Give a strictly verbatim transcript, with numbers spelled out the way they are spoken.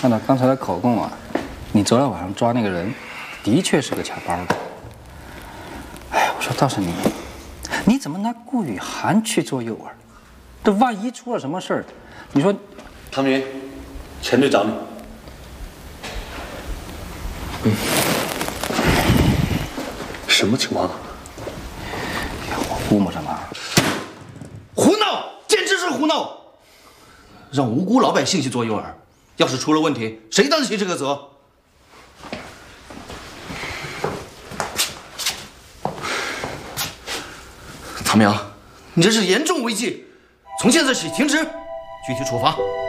按照刚才的口供啊，你昨天晚上抓那个人，的确是个卡包的。哎，我说倒是你，你怎么拿顾雨涵去做诱饵？这万一出了什么事儿，你说？ 唐明，钱队找你。嗯。什么情况啊？ 我估摸着嘛。 胡闹，简直是胡闹！让无辜老百姓去做诱饵，要是出了问题，谁担得起这个责？唐明，你这是严重违纪，从现在起停职，具体处罚